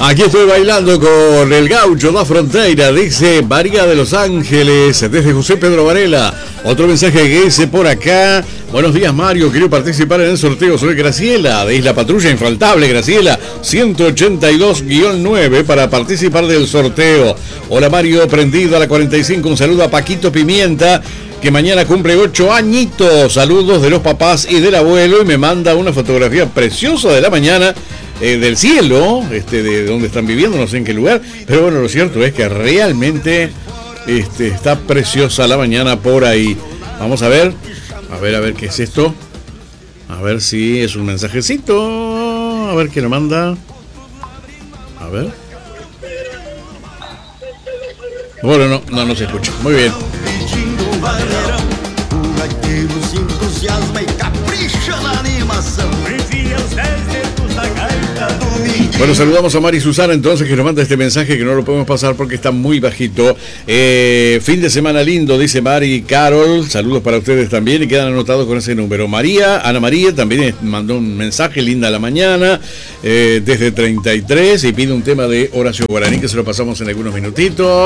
Aquí estoy bailando con el gaucho da frontera, dice María de Los Ángeles, desde José Pedro Varela. Otro mensaje que dice por acá: buenos días, Mario, quiero participar en el sorteo. Soy Graciela, de Isla Patrulla, infaltable, Graciela, 182-9 para participar del sorteo. Hola, Mario, prendido a la 45, un saludo a Paquito Pimienta, que mañana cumple 8 añitos. Saludos de los papás y del abuelo, y me manda una fotografía preciosa de la mañana, del cielo, de donde están viviendo, no sé en qué lugar, pero bueno, lo cierto es que realmente está preciosa la mañana por ahí. Vamos a ver qué es esto. A ver si es un mensajecito. A ver quién lo manda. A ver. Bueno, no se escucha. Muy bien. Bueno, saludamos a Mari Susana entonces, que nos manda este mensaje que no lo podemos pasar porque está muy bajito. Fin de semana lindo, dice Mari Carol. Saludos para ustedes también y quedan anotados con ese número. Ana María también mandó un mensaje, linda la mañana, desde 33, y pide un tema de Horacio Guaraní que se lo pasamos en algunos minutitos.